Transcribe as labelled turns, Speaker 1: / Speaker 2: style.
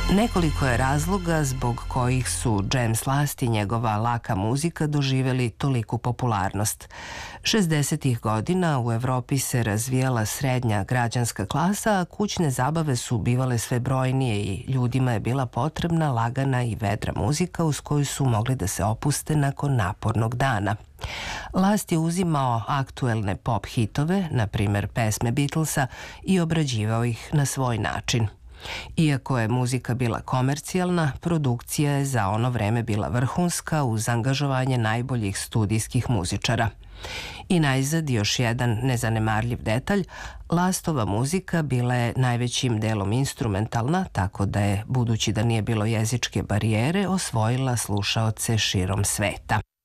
Speaker 1: Nekoliko je razloga zbog kojih su James Last i njegova laka muzika doživjeli toliku popularnost. 60. godina u Evropi se razvijala srednja građanska klasa, a kućne zabave su bivale sve brojnije i ljudima je bila potrebna lagana i vedra muzika uz koju su mogli da se opuste nakon napornog dana. Last je uzimao aktuelne pop hitove, na primer pesme Beatlesa, i obrađivao ih na svoj način. Iako je muzika bila komercijalna, produkcija je za ono vreme bila vrhunska uz angažovanje najboljih studijskih muzičara. I najzad još jedan nezanemarljiv detalj, Lastova muzika bila je najvećim delom instrumentalna, tako da je, budući da nije bilo jezičke barijere, osvojila slušaoce širom sveta.